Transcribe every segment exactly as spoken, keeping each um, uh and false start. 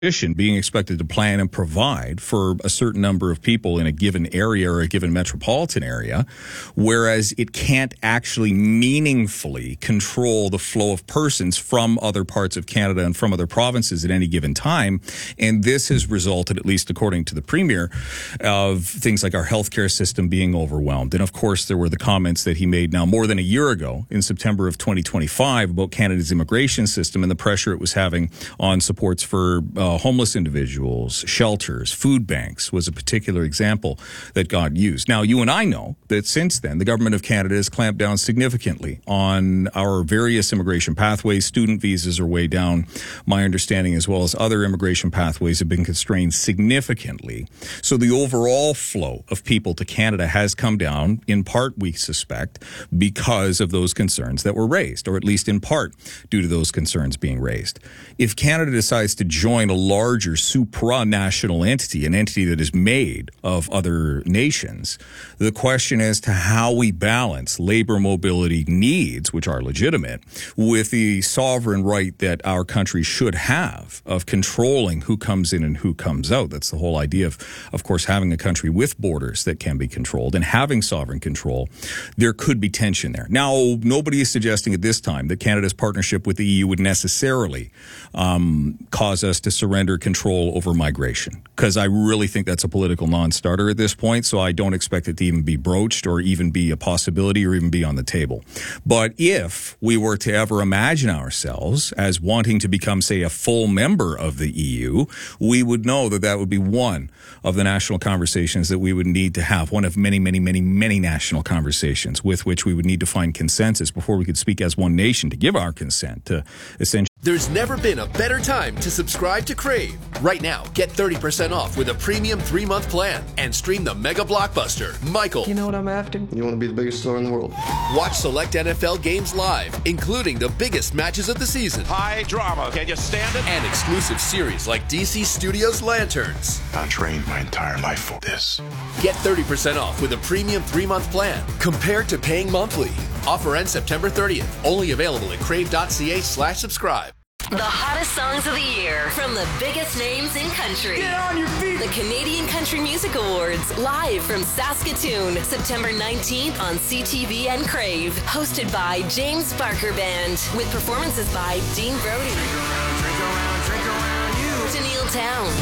being expected to plan and provide for a certain number of people in a given area or a given metropolitan area, whereas it can't actually meaningfully control the flow of persons from other parts of Canada and from other provinces at any given time. And this has resulted, at least according to the Premier, of things like our healthcare system being overwhelmed. And of course, there were the comments that he made now more than a year ago in September of twenty twenty-five about Canada's immigration system and the pressure it was having on supports for uh, homeless individuals, shelters, food banks was a particular example that got used. Now, you and I know that since then, the government of Canada has clamped down significantly on our various immigration pathways. Student visas are way down, my understanding, as well as other immigration pathways have been constrained significantly. So the overall flow of people to Canada has come down, in part, we suspect, because of those concerns that were raised, or at least in part due to those concerns being raised. If Canada decides to join a larger supranational entity, an entity that is made of other nations, the question as to how we balance labor mobility needs, which are legitimate, with the sovereign right that our country should have of controlling who comes in and who comes out. That's the whole idea of, of course, having a country with borders that can be controlled and having sovereign control. There could be tension there. Now, nobody is suggesting at this time that Canada's partnership with the E U would necessarily um, cause us to surrender control over migration, because I really think that's a political non-starter at this point, so I don't expect it to even be broached or even be a possibility or even be on the table. But if we were to ever imagine ourselves as wanting to become, say, a full member of the E U, we would know that that would be one of the national conversations that we would need to have, one of many, many, many, many national conversations with which we would need to find consensus before we could speak as one nation to give our consent to essentially. There's never been a better time to subscribe to Crave. Right now, get thirty percent off with a premium three-month plan and stream the mega blockbuster, Michael. You know what I'm after? You want to be the biggest star in the world. Watch select N F L games live, including the biggest matches of the season. High drama. Can you stand it? And exclusive series like D C Studios Lanterns. I trained my entire life for this. Get thirty percent off with a premium three-month plan compared to paying monthly. Offer ends September thirtieth. Only available at crave.ca slash subscribe. The hottest songs of the year from the biggest names in country. Get on your feet! The Canadian Country Music Awards, live from Saskatoon, September nineteenth on C T V and Crave. Hosted by James Barker Band, with performances by Dean Brody, Drink around, drink around, drink around you. Tennille Towns,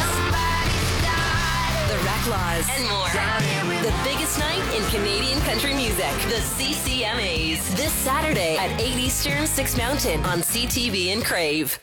The Racklaws, and more. The biggest night in Canadian country music, the C C M As. This Saturday at eight Eastern, six Mountain on C T V and Crave.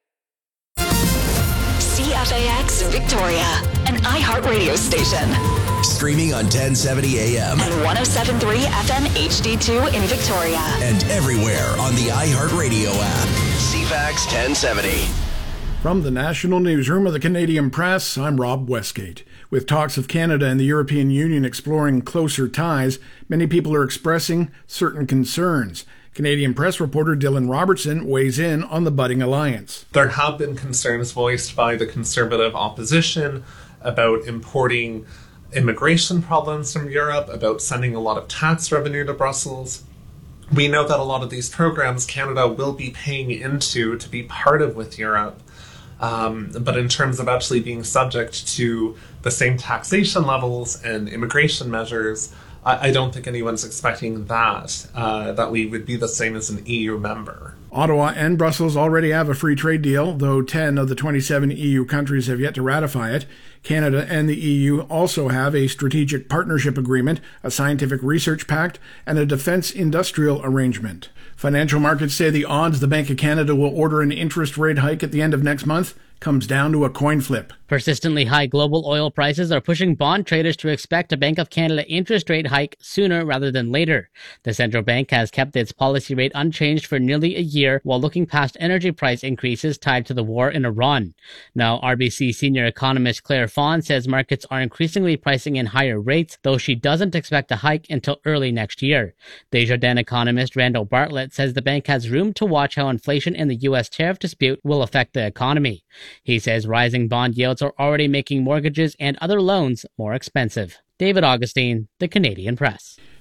C F A X Victoria, an iHeartRadio station. Streaming on ten seventy A M. And one oh seven point three F M H D two in Victoria. And everywhere on the iHeartRadio app. C F A X ten seventy. From the National Newsroom of the Canadian Press, I'm Rob Westgate. With talks of Canada and the European Union exploring closer ties, many people are expressing certain concerns. Canadian Press reporter Dylan Robertson weighs in on the budding alliance. There have been concerns voiced by the Conservative opposition about importing immigration problems from Europe, about sending a lot of tax revenue to Brussels. We know that a lot of these programs Canada will be paying into to be part of with Europe. Um, but in terms of actually being subject to the same taxation levels and immigration measures, I, I don't think anyone's expecting that, uh, that we would be the same as an E U member. Ottawa and Brussels already have a free trade deal, though ten of the twenty-seven E U countries have yet to ratify it. Canada and the E U also have a strategic partnership agreement, a scientific research pact, and a defense industrial arrangement. Financial markets say the odds the Bank of Canada will order an interest rate hike at the end of next month comes down to a coin flip. Persistently high global oil prices are pushing bond traders to expect a Bank of Canada interest rate hike sooner rather than later. The central bank has kept its policy rate unchanged for nearly a year while looking past energy price increases tied to the war in Iran. Now, R B C senior economist Claire Fawn says markets are increasingly pricing in higher rates, though she doesn't expect a hike until early next year. Desjardins economist Randall Bartlett says the bank has room to watch how inflation and the U S tariff dispute will affect the economy. He says rising bond yields are already making mortgages and other loans more expensive. David Augustine, The Canadian Press.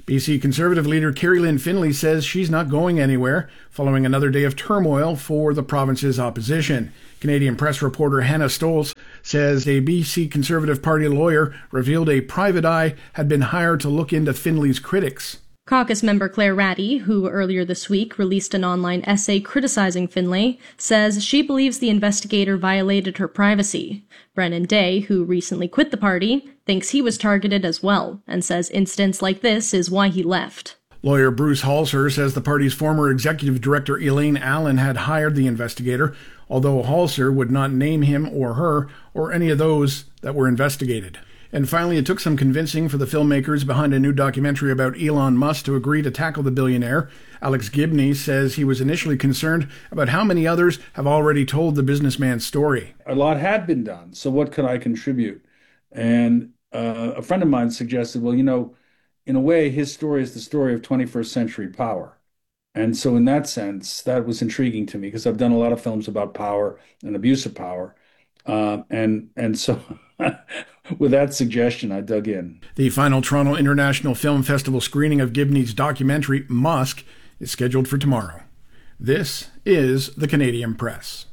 B C Conservative leader Kerry Lynn Finlay says she's not going anywhere following another day of turmoil for the province's opposition. Canadian Press reporter Hannah Stoltz says a B C Conservative Party lawyer revealed a private eye had been hired to look into Finlay's critics. Caucus member Claire Ratty, who earlier this week released an online essay criticizing Finlay, says she believes the investigator violated her privacy. Brennan Day, who recently quit the party, thinks he was targeted as well, and says incidents like this is why he left. Lawyer Bruce Halser says the party's former executive director Elaine Allen had hired the investigator, although Halser would not name him or her or any of those that were investigated. And finally, it took some convincing for the filmmakers behind a new documentary about Elon Musk to agree to tackle the billionaire. Alex Gibney says he was initially concerned about how many others have already told the businessman's story. A lot had been done, so what could I contribute? And uh, a friend of mine suggested, well, you know, in a way, his story is the story of twenty-first century power. And so in that sense, that was intriguing to me because I've done a lot of films about power and abuse of power. Uh, and and so with that suggestion, I dug in. The final Toronto International Film Festival screening of Gibney's documentary, Musk, is scheduled for tomorrow. This is the Canadian Press.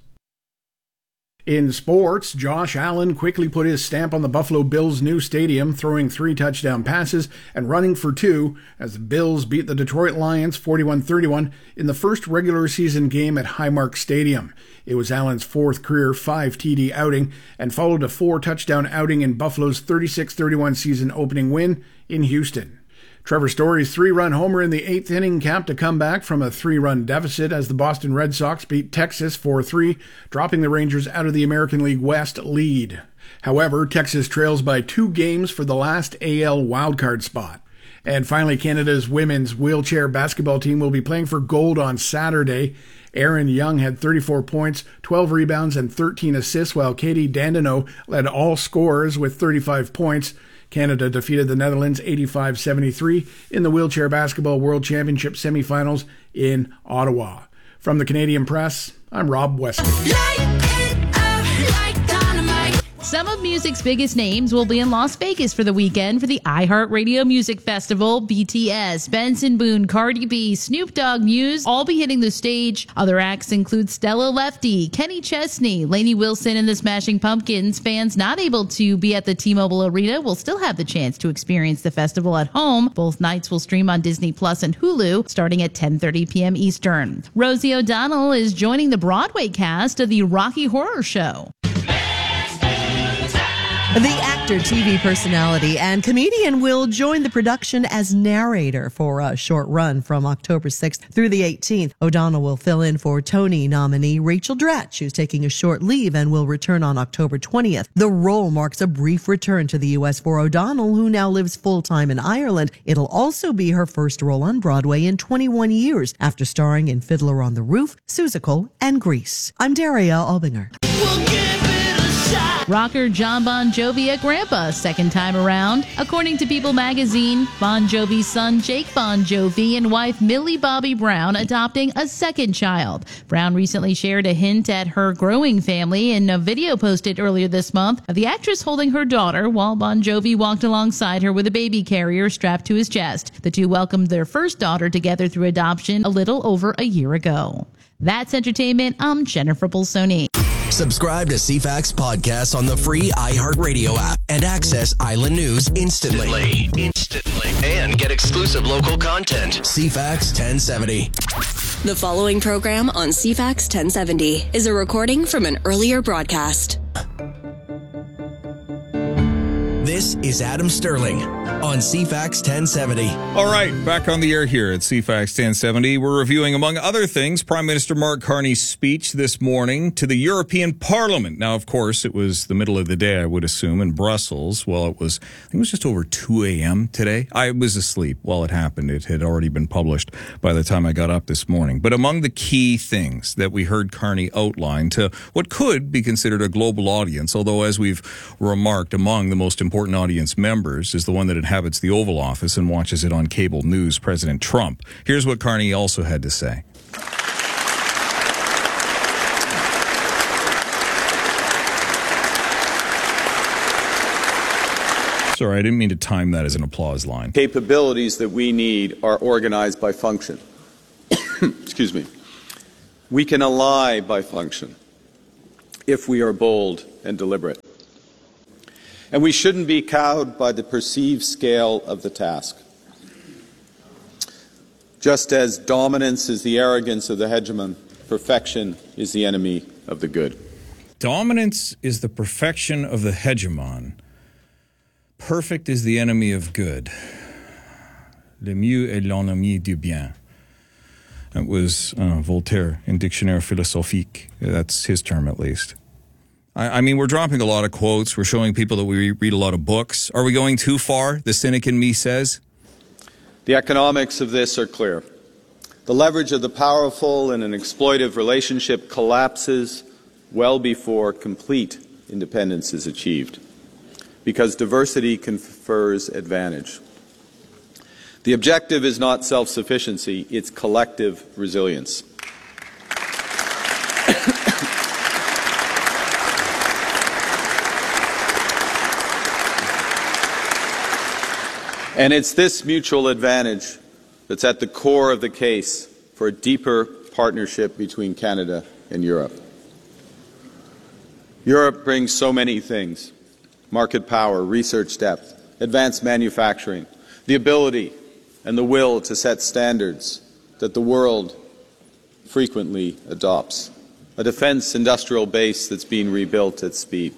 In sports, Josh Allen quickly put his stamp on the Buffalo Bills' new stadium, throwing three touchdown passes and running for two as the Bills beat the Detroit Lions forty-one thirty-one in the first regular season game at Highmark Stadium. It was Allen's fourth career five T D outing and followed a four-touchdown outing in Buffalo's thirty-six thirty-one season opening win in Houston. Trevor Story's three-run homer in the eighth inning capped a comeback from a three-run deficit as the Boston Red Sox beat Texas four three, dropping the Rangers out of the American League West lead. However, Texas trails by two games for the last A L wildcard spot. And finally, Canada's women's wheelchair basketball team will be playing for gold on Saturday. Erin Young had thirty-four points, twelve rebounds, and thirteen assists, while Katie Dandino led all scorers with thirty-five points. Canada defeated the Netherlands eighty-five seventy-three in the Wheelchair Basketball World Championship semifinals in Ottawa. From the Canadian Press, I'm Rob Wesley. Some of music's biggest names will be in Las Vegas for the weekend for the iHeartRadio Music Festival. B T S, Benson Boone, Cardi B, Snoop Dogg, Muse all be hitting the stage. Other acts include Stella Lefty, Kenny Chesney, Lainey Wilson, and the Smashing Pumpkins. Fans not able to be at the T-Mobile Arena will still have the chance to experience the festival at home. Both nights will stream on Disney Plus and Hulu starting at ten thirty p.m. Eastern. Rosie O'Donnell is joining the Broadway cast of the Rocky Horror Show. The actor, T V personality, and comedian will join the production as narrator for a short run from October sixth through the eighteenth. O'Donnell will fill in for Tony nominee Rachel Dratch, who's taking a short leave and will return on October twentieth. The role marks a brief return to the U S for O'Donnell, who now lives full-time in Ireland. It'll also be her first role on Broadway in twenty-one years, after starring in Fiddler on the Roof, Seussical, and Grease. I'm Daria Albinger. We'll Rocker John Bon Jovi a grandpa second time around. According to People magazine, Bon Jovi's son Jake Bon Jovi and wife Millie Bobby Brown adopting a second child. Brown recently shared a hint at her growing family in a video posted earlier this month of the actress holding her daughter while Bon Jovi walked alongside her with a baby carrier strapped to his chest. The two welcomed their first daughter together through adoption a little over a year ago. That's entertainment. I'm Jennifer Bolsoni. Subscribe to C FAX Podcast on the free iHeartRadio app and access Island News instantly. Instantly. And get exclusive local content. C FAX ten seventy. The following program on C FAX ten seventy is a recording from an earlier broadcast. This is Adam Sterling on C FAX ten seventy. All right, back on the air here at C FAX ten seventy. We're reviewing, among other things, Prime Minister Mark Carney's speech this morning to the European Parliament. Now, of course, it was the middle of the day, I would assume, in Brussels. Well, it was, I think it was just over two a.m. today. I was asleep while it happened. It had already been published by the time I got up this morning. But among the key things that we heard Carney outline to what could be considered a global audience, although, as we've remarked, among the most important audience members is the one that inhabits the Oval Office and watches it on cable news, President Trump. Here's what Carney also had to say. Sorry, I didn't mean to time that as an applause line. Capabilities that we need are organized by function. Excuse me. We can ally by function if we are bold and deliberate. And we shouldn't be cowed by the perceived scale of the task. Just as dominance is the arrogance of the hegemon, perfection is the enemy of the good. Dominance is the perfection of the hegemon. Perfect is the enemy of good. Le mieux est l'ennemi du bien. That was uh, Voltaire in Dictionnaire Philosophique. That's his term, at least. I, I mean, we're dropping a lot of quotes. We're showing people that we read a lot of books. Are we going too far, the cynic in me says? The economics of this are clear. The leverage of the powerful in an exploitive relationship collapses well before complete independence is achieved, because diversity confers advantage. The objective is not self-sufficiency, it's collective resilience. And it's this mutual advantage that's at the core of the case for a deeper partnership between Canada and Europe. Europe brings so many things: market power, research depth, advanced manufacturing, the ability and the will to set standards that the world frequently adopts, a defense industrial base that's being rebuilt at speed.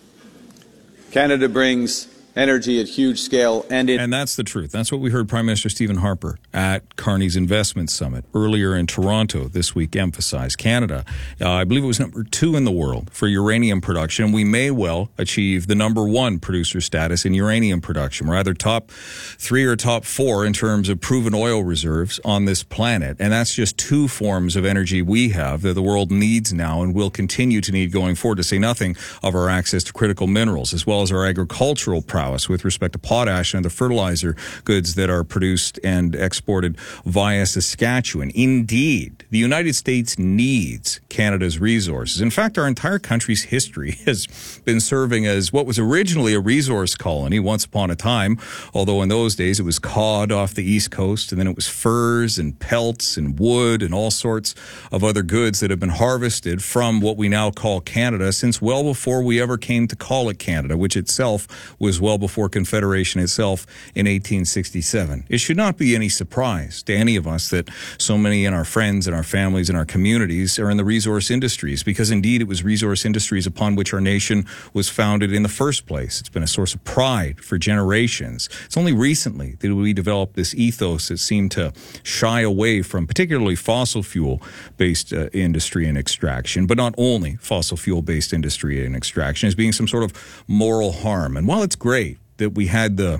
Canada brings energy at huge scale, and it... And that's the truth. That's what we heard Prime Minister Stephen Harper at Carney's Investment Summit earlier in Toronto this week emphasize. Canada, uh, I believe it was number two in the world for uranium production. We may well achieve the number one producer status in uranium production. We're either top three or top four in terms of proven oil reserves on this planet. And that's just two forms of energy we have that the world needs now and will continue to need going forward, to say nothing of our access to critical minerals, as well as our agricultural prowess with respect to potash and the fertilizer goods that are produced and exported via Saskatchewan. Indeed, the United States needs Canada's resources. In fact, our entire country's history has been serving as what was originally a resource colony once upon a time, although in those days it was cod off the East Coast, and then it was furs and pelts and wood and all sorts of other goods that have been harvested from what we now call Canada since well before we ever came to call it Canada, which itself was well before Confederation itself in eighteen sixty-seven. It should not be any surprise to any of us that so many in our friends and our families and our communities are in the resource industries, because indeed it was resource industries upon which our nation was founded in the first place. It's been a source of pride for generations. It's only recently that we developed this ethos that seemed to shy away from particularly fossil fuel-based uh, industry and extraction, but not only fossil fuel-based industry and extraction, as being some sort of moral harm. And while it's great that we had the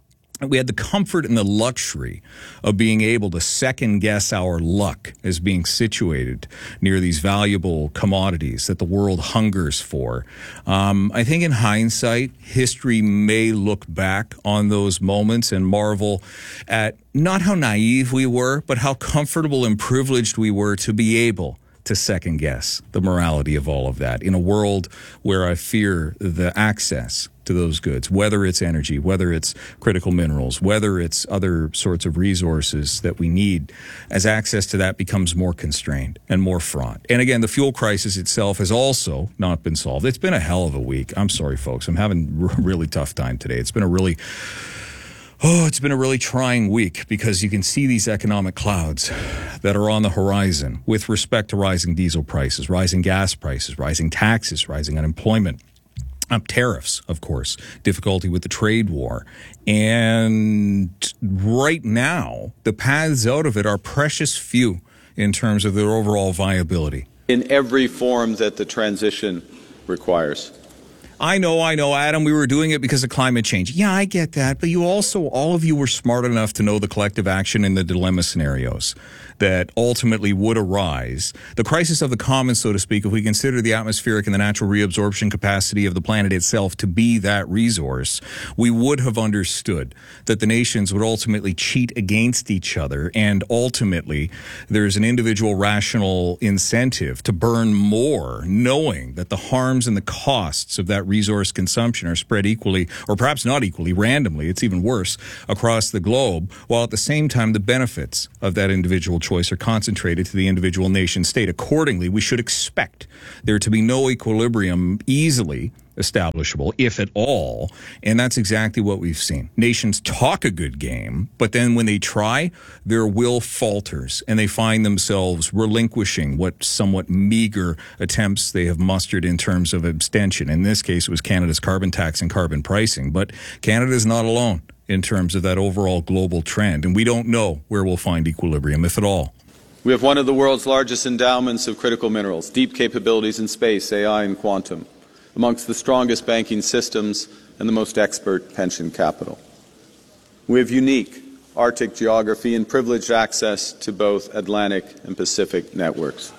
we had the comfort and the luxury of being able to second guess our luck as being situated near these valuable commodities that the world hungers for. Um, I think in hindsight, history may look back on those moments and marvel at not how naive we were, but how comfortable and privileged we were to be able to second guess the morality of all of that in a world where I fear the access to those goods, whether it's energy, whether it's critical minerals, whether it's other sorts of resources that we need, as access to that becomes more constrained and more fraught. And again, the fuel crisis itself has also not been solved. It's been a hell of a week. I'm sorry, folks. I'm having a really tough time today. It's been a really Oh, it's been a really trying week, because you can see these economic clouds that are on the horizon with respect to rising diesel prices, rising gas prices, rising taxes, rising unemployment, um, tariffs, of course, difficulty with the trade war. And right now, the paths out of it are precious few in terms of their overall viability. In every form that the transition requires. I know, I know, Adam, we were doing it because of climate change. Yeah, I get that. But you also, all of you were smart enough to know the collective action in the dilemma scenarios that ultimately would arise. The crisis of the commons, so to speak, if we consider the atmospheric and the natural reabsorption capacity of the planet itself to be that resource, we would have understood that the nations would ultimately cheat against each other, and ultimately there's an individual rational incentive to burn more, knowing that the harms and the costs of that resource consumption are spread equally, or perhaps not equally, randomly, it's even worse, across the globe, while at the same time the benefits of that individual choice are concentrated to the individual nation state. Accordingly, we should expect there to be no equilibrium easily establishable, if at all, and that's exactly what we've seen. Nations talk a good game, but then when they try, their will falters, and they find themselves relinquishing what somewhat meager attempts they have mustered in terms of abstention. In this case, it was Canada's carbon tax and carbon pricing, but Canada is not alone in terms of that overall global trend, and we don't know where we'll find equilibrium, if at all. We have one of the world's largest endowments of critical minerals, deep capabilities in space, A I, and quantum, amongst the strongest banking systems and the most expert pension capital. We have unique Arctic geography and privileged access to both Atlantic and Pacific networks.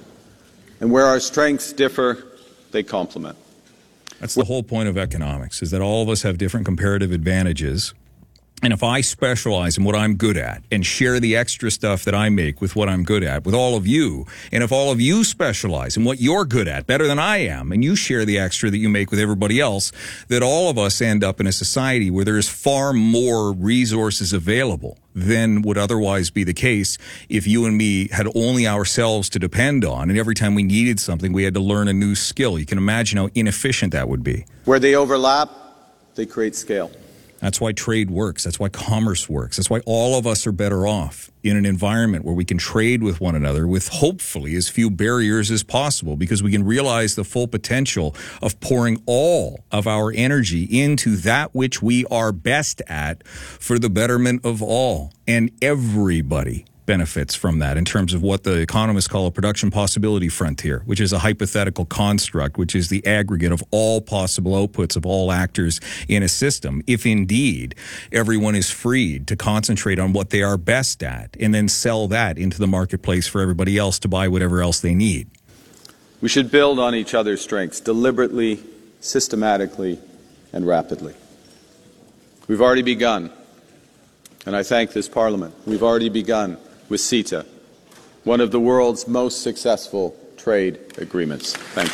And where our strengths differ, they complement. That's the whole point of economics, is that all of us have different comparative advantages. And if I specialize in what I'm good at and share the extra stuff that I make with what I'm good at with all of you, and if all of you specialize in what you're good at better than I am, and you share the extra that you make with everybody else, that all of us end up in a society where there's far more resources available than would otherwise be the case if you and me had only ourselves to depend on, and every time we needed something, we had to learn a new skill. You can imagine how inefficient that would be. Where they overlap, they create scale. That's why trade works. That's why commerce works. That's why all of us are better off in an environment where we can trade with one another with hopefully as few barriers as possible, because we can realize the full potential of pouring all of our energy into that which we are best at for the betterment of all. And everybody benefits from that in terms of what the economists call a production possibility frontier, which is a hypothetical construct, which is the aggregate of all possible outputs of all actors in a system, if indeed everyone is freed to concentrate on what they are best at and then sell that into the marketplace for everybody else to buy whatever else they need. We should build on each other's strengths deliberately, systematically, and rapidly. We've already begun, and I thank this Parliament. We've already begun with CETA, one of the world's most successful trade agreements. Thank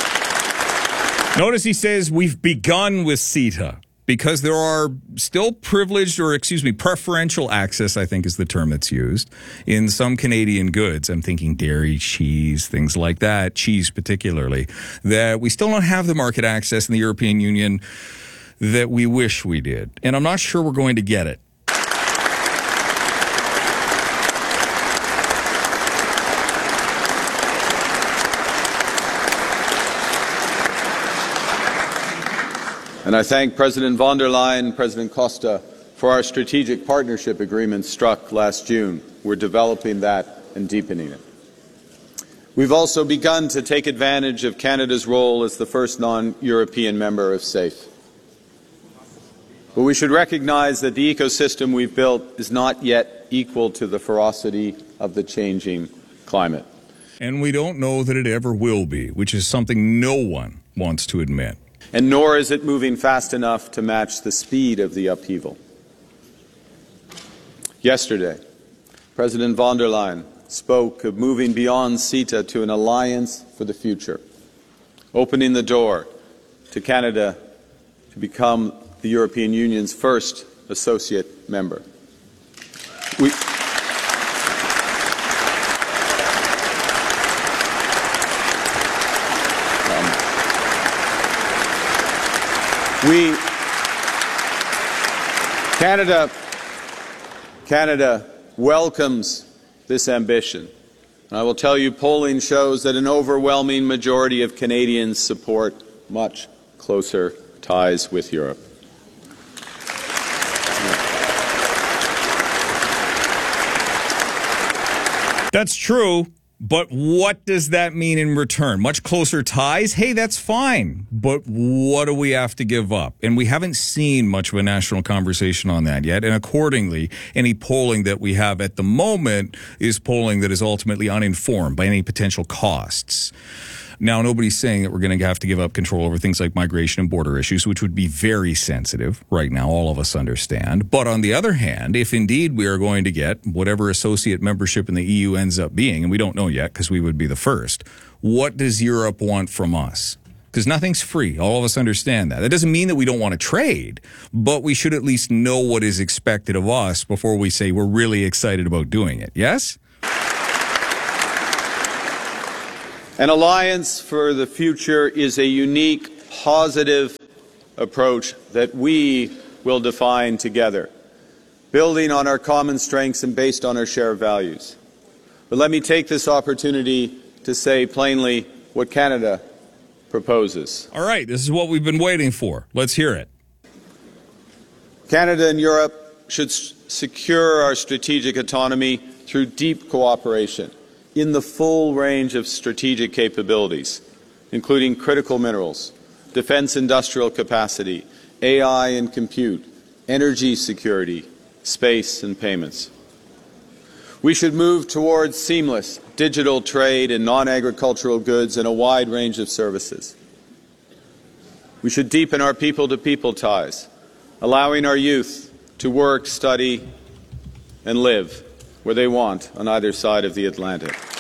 you. Notice he says we've begun with CETA, because there are still privileged, or excuse me, preferential access, I think is the term that's used, in some Canadian goods. I'm thinking dairy, cheese, things like that, cheese particularly, that we still don't have the market access in the European Union that we wish we did. And I'm not sure we're going to get it. And I thank President von der Leyen and President Costa for our strategic partnership agreement struck last June. We're developing that and deepening it. We've also begun to take advantage of Canada's role as the first non-European member of SAFE. But we should recognize that the ecosystem we've built is not yet equal to the ferocity of the changing climate. And we don't know that it ever will be, which is something no one wants to admit. And nor is it moving fast enough to match the speed of the upheaval. Yesterday, President von der Leyen spoke of moving beyond CETA to an alliance for the future, opening the door to Canada to become the European Union's first associate member. We We, Canada, Canada welcomes this ambition. And I will tell you, polling shows that an overwhelming majority of Canadians support much closer ties with Europe. That's true. But what does that mean in return? Much closer ties? Hey, that's fine. But what do we have to give up? And we haven't seen much of a national conversation on that yet. And accordingly, any polling that we have at the moment is polling that is ultimately uninformed by any potential costs. Now, nobody's saying that we're going to have to give up control over things like migration and border issues, which would be very sensitive right now, all of us understand. But on the other hand, if indeed we are going to get whatever associate membership in the E U ends up being, and we don't know yet because we would be the first, what does Europe want from us? because nothing's free. All of us understand that. That doesn't mean that we don't want to trade, but we should at least know what is expected of us before we say we're really excited about doing it. Yes? An alliance for the future is a unique, positive approach that we will define together, building on our common strengths and based on our shared values. But let me take this opportunity to say plainly what Canada proposes. All right, this is what we've been waiting for. Let's hear it. Canada and Europe should s- secure our strategic autonomy through deep cooperation in the full range of strategic capabilities, including critical minerals, defense industrial capacity, A I and compute, energy security, space and payments. We should move towards seamless digital trade in non-agricultural goods and a wide range of services. We should deepen our people-to-people ties, allowing our youth to work, study, and live where they want on either side of the Atlantic.